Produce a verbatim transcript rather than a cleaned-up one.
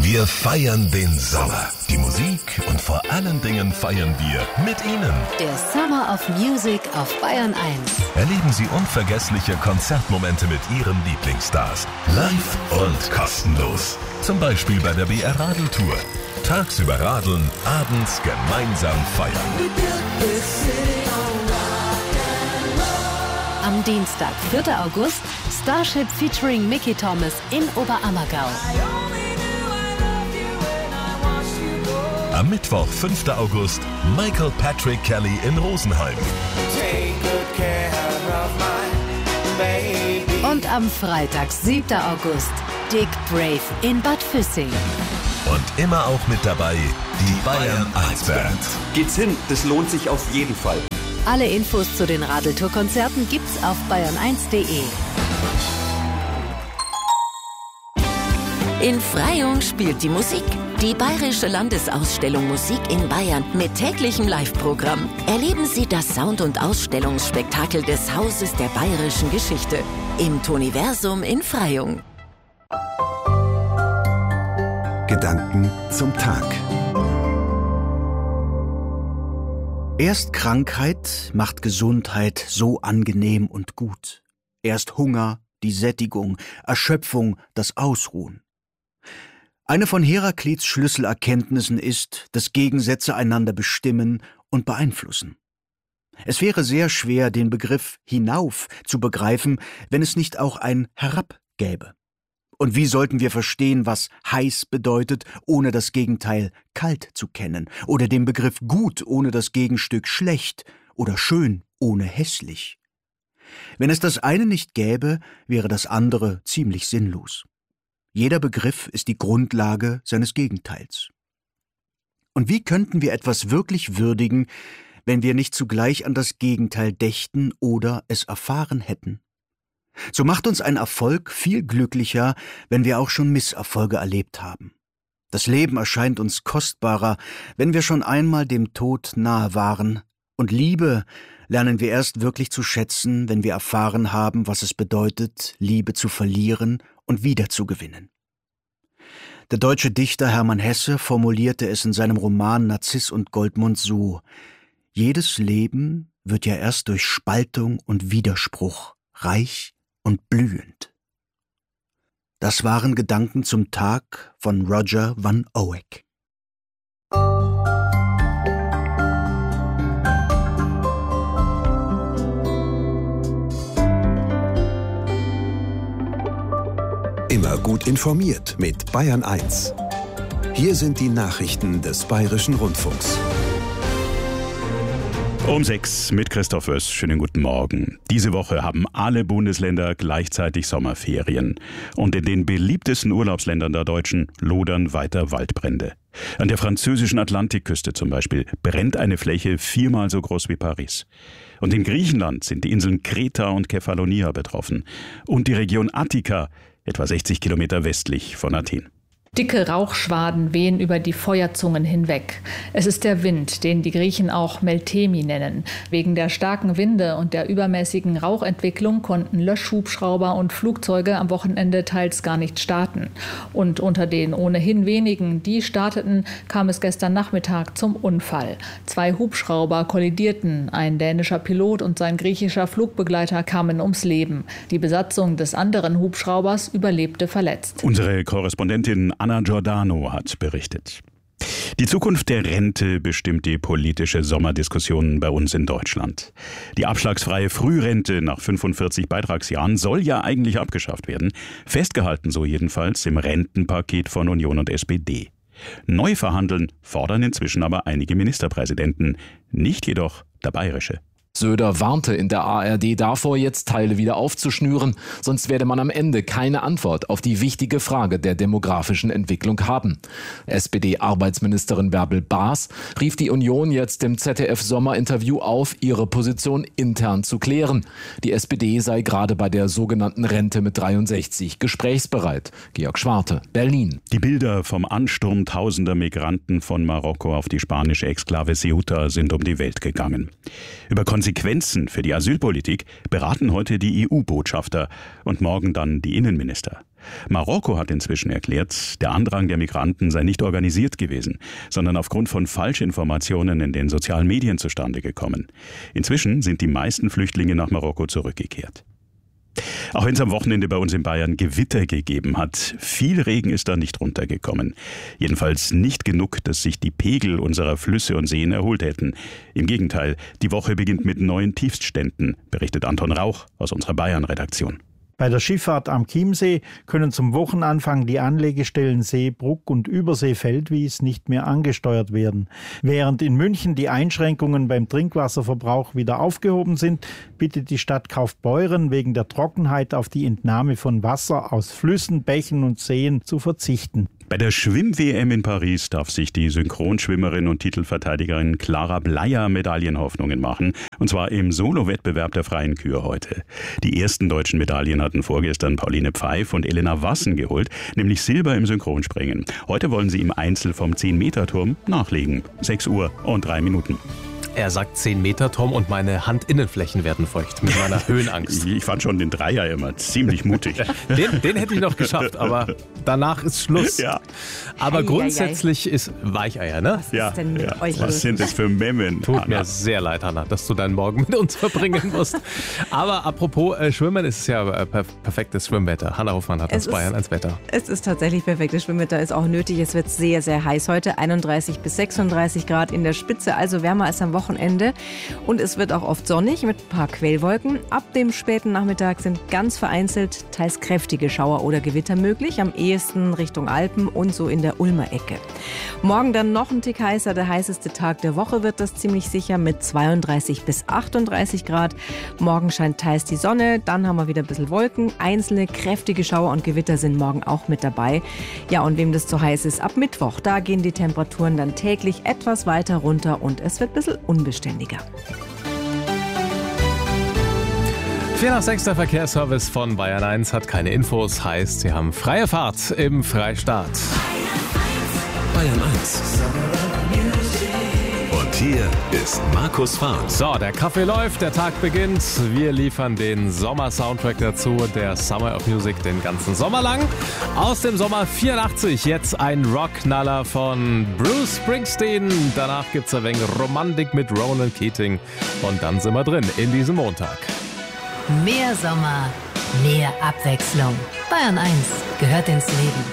Wir feiern den Sommer, die Musik und vor allen Dingen feiern wir mit Ihnen. Der Summer of Music auf Bayern eins. Erleben Sie unvergessliche Konzertmomente mit Ihren Lieblingsstars. Live und kostenlos. Zum Beispiel bei der B R Radeltour. Tagsüber radeln, abends gemeinsam feiern. Am Dienstag, vierten August, Starship featuring Mickey Thomas in Oberammergau. Am Mittwoch, fünften August, Michael Patrick Kelly in Rosenheim. Und am Freitag, siebten August, Dick Brave in Bad Füssing. Und immer auch mit dabei die Bayern eins Band. Geht's hin, das lohnt sich auf jeden Fall. Alle Infos zu den Radeltour-Konzerten gibt's auf bayern eins punkt de. In Freyung spielt die Musik. Die Bayerische Landesausstellung Musik in Bayern mit täglichem Live-Programm. Erleben Sie das Sound- und Ausstellungsspektakel des Hauses der bayerischen Geschichte im Toniversum in Freyung. Gedanken zum Tag. Erst Krankheit macht Gesundheit so angenehm und gut. Erst Hunger, die Sättigung, Erschöpfung, das Ausruhen. Eine von Heraklits Schlüsselerkenntnissen ist, dass Gegensätze einander bestimmen und beeinflussen. Es wäre sehr schwer, den Begriff hinauf zu begreifen, wenn es nicht auch ein Herab gäbe. Und wie sollten wir verstehen, was heiß bedeutet, ohne das Gegenteil kalt zu kennen, oder den Begriff gut ohne das Gegenstück schlecht oder schön ohne hässlich? Wenn es das eine nicht gäbe, wäre das andere ziemlich sinnlos. Jeder Begriff ist die Grundlage seines Gegenteils. Und wie könnten wir etwas wirklich würdigen, wenn wir nicht zugleich an das Gegenteil dächten oder es erfahren hätten? So macht uns ein Erfolg viel glücklicher, wenn wir auch schon Misserfolge erlebt haben. Das Leben erscheint uns kostbarer, wenn wir schon einmal dem Tod nahe waren. Und Liebe lernen wir erst wirklich zu schätzen, wenn wir erfahren haben, was es bedeutet, Liebe zu verlieren und wiederzugewinnen. Der deutsche Dichter Hermann Hesse formulierte es in seinem Roman Narziss und Goldmund so: Jedes Leben wird ja erst durch Spaltung und Widerspruch reich und blühend. Das waren Gedanken zum Tag von Roger van Oeck. Immer gut informiert mit Bayern eins. Hier sind die Nachrichten des Bayerischen Rundfunks. Um sechs mit Christoph Wöss. Schönen guten Morgen. Diese Woche haben alle Bundesländer gleichzeitig Sommerferien. Und in den beliebtesten Urlaubsländern der Deutschen lodern weiter Waldbrände. An der französischen Atlantikküste zum Beispiel brennt eine Fläche viermal so groß wie Paris. Und in Griechenland sind die Inseln Kreta und Kefalonia betroffen. Und die Region Attika, etwa sechzig Kilometer westlich von Athen. Dicke Rauchschwaden wehen über die Feuerzungen hinweg. Es ist der Wind, den die Griechen auch Meltemi nennen. Wegen der starken Winde und der übermäßigen Rauchentwicklung konnten Löschhubschrauber und Flugzeuge am Wochenende teils gar nicht starten. Und unter den ohnehin wenigen, die starteten, kam es gestern Nachmittag zum Unfall. Zwei Hubschrauber kollidierten. Ein dänischer Pilot und sein griechischer Flugbegleiter kamen ums Leben. Die Besatzung des anderen Hubschraubers überlebte verletzt. Unsere Korrespondentin Anna Giordano hat berichtet. Die Zukunft der Rente bestimmt die politische Sommerdiskussion bei uns in Deutschland. Die abschlagsfreie Frührente nach fünfundvierzig Beitragsjahren soll ja eigentlich abgeschafft werden. Festgehalten so jedenfalls im Rentenpaket von Union und S P D. Neu verhandeln fordern inzwischen aber einige Ministerpräsidenten, nicht jedoch der bayerische. Söder warnte in der A R D davor, jetzt Teile wieder aufzuschnüren, sonst werde man am Ende keine Antwort auf die wichtige Frage der demografischen Entwicklung haben. S P D-Arbeitsministerin Bärbel Baas rief die Union jetzt im Z D F-Sommerinterview auf, ihre Position intern zu klären. Die S P D sei gerade bei der sogenannten Rente mit dreiundsechzig gesprächsbereit. Georg Schwarte, Berlin. Die Bilder vom Ansturm tausender Migranten von Marokko auf die spanische Exklave Ceuta sind um die Welt gegangen. Über Konsequenzen für die Asylpolitik beraten heute die E U-Botschafter und morgen dann die Innenminister. Marokko hat inzwischen erklärt, der Andrang der Migranten sei nicht organisiert gewesen, sondern aufgrund von Falschinformationen in den sozialen Medien zustande gekommen. Inzwischen sind die meisten Flüchtlinge nach Marokko zurückgekehrt. Auch wenn es am Wochenende bei uns in Bayern Gewitter gegeben hat, viel Regen ist da nicht runtergekommen. Jedenfalls nicht genug, dass sich die Pegel unserer Flüsse und Seen erholt hätten. Im Gegenteil, die Woche beginnt mit neuen Tiefstständen, berichtet Anton Rauch aus unserer Bayern-Redaktion. Bei der Schifffahrt am Chiemsee können zum Wochenanfang die Anlegestellen Seebruck und Übersee-Feldwies nicht mehr angesteuert werden. Während in München die Einschränkungen beim Trinkwasserverbrauch wieder aufgehoben sind, bittet die Stadt Kaufbeuren wegen der Trockenheit auf die Entnahme von Wasser aus Flüssen, Bächen und Seen zu verzichten. Bei der Schwimm-W M in Paris darf sich die Synchronschwimmerin und Titelverteidigerin Clara Bleier Medaillenhoffnungen machen. Und zwar im Solo-Wettbewerb der freien Kür heute. Die ersten deutschen Medaillen hatten vorgestern Pauline Pfeif und Elena Wassen geholt, nämlich Silber im Synchronspringen. Heute wollen sie im Einzel vom zehn-Meter-Turm nachlegen. sechs Uhr und drei Minuten. Er sagt zehn Meter Turm und meine Handinnenflächen werden feucht mit meiner Höhenangst. Ich fand schon den Dreier immer ziemlich mutig. Den, den hätte ich noch geschafft, aber danach ist Schluss. Ja. Aber Ei, grundsätzlich ei, ei. ist Weicheier, ne? Was ja, ist denn mit ja. euch Was los? sind das für Memmen? Tut Hanna. mir sehr leid, Hanna, dass du deinen Morgen mit uns verbringen musst. Aber apropos äh, Schwimmen, ist es ja äh, per- perfektes Schwimmwetter. Hanna Hofmann hat aus Bayern ans Wetter. Es ist tatsächlich perfektes Schwimmwetter, ist auch nötig. Es wird sehr, sehr heiß heute. einunddreißig bis sechsunddreißig Grad in der Spitze, also wärmer als am Wochenende. Und es wird auch oft sonnig mit ein paar Quellwolken. Ab dem späten Nachmittag sind ganz vereinzelt teils kräftige Schauer oder Gewitter möglich. Am ehesten Richtung Alpen und so in der Ulmer Ecke. Morgen dann noch ein Tick heißer. Der heißeste Tag der Woche wird das ziemlich sicher mit zweiunddreißig bis achtunddreißig Grad. Morgen scheint teils die Sonne. Dann haben wir wieder ein bisschen Wolken. Einzelne kräftige Schauer und Gewitter sind morgen auch mit dabei. Ja, und wem das zu heiß ist, ab Mittwoch, da gehen die Temperaturen dann täglich etwas weiter runter und es wird ein bisschen unbeständiger. vier nach sechs, der Verkehrsservice von Bayern eins hat keine Infos, heißt, sie haben freie Fahrt im Freistaat. Bayern eins. Und hier ist Markus Fahrt. So, der Kaffee läuft, der Tag beginnt. Wir liefern den Sommer-Soundtrack dazu, der Summer of Music den ganzen Sommer lang. Aus dem Sommer vierundachtzig jetzt ein Rockknaller von Bruce Springsteen. Danach gibt's ein wenig Romantik mit Ronan Keating. Und dann sind wir drin in diesem Montag. Mehr Sommer, mehr Abwechslung. Bayern eins gehört ins Leben.